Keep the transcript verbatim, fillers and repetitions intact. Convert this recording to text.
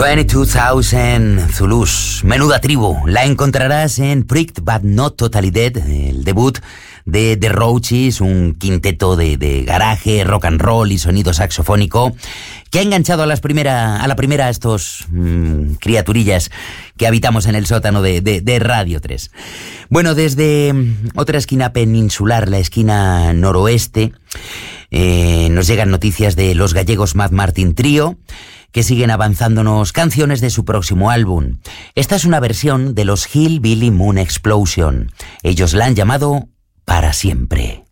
veintidós mil Zulus, menuda tribu. La encontrarás en Pricked But Not Totally Dead, el debut de The Roaches, un quinteto de, de garaje, rock and roll y sonido saxofónico que ha enganchado a, las primera, a la primera a estos mmm, criaturillas que habitamos en el sótano de, de, de Radio tres. Bueno, desde otra esquina peninsular, la esquina noroeste, eh, nos llegan noticias de los gallegos Mad Martin Trio, que siguen avanzándonos canciones de su próximo álbum. Esta es una versión de los Hillbilly Moon Explosion. Ellos la han llamado Para Siempre.